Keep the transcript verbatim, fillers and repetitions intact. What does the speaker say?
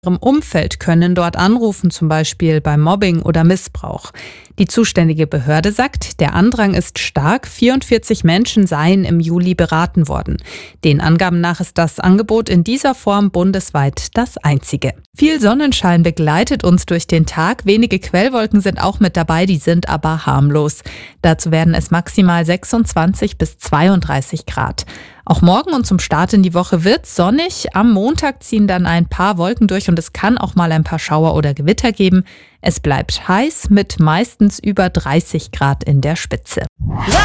Im Umfeld können dort anrufen, zum Beispiel bei Mobbing oder Missbrauch. Die zuständige Behörde sagt, der Andrang ist stark, vierundvierzig Menschen seien im Juli beraten worden. Den Angaben nach ist das Angebot in dieser Form bundesweit das einzige. Viel Sonnenschein begleitet uns durch den Tag, wenige Quellwolken sind auch mit dabei, die sind aber harmlos. Dazu werden es maximal sechsundzwanzig bis zweiunddreißig Grad. Auch morgen und zum Start in die Woche wird sonnig. Am Montag ziehen dann ein paar Wolken durch und es kann auch mal ein paar Schauer oder Gewitter geben. Es bleibt heiß mit meistens über dreißig Grad in der Spitze.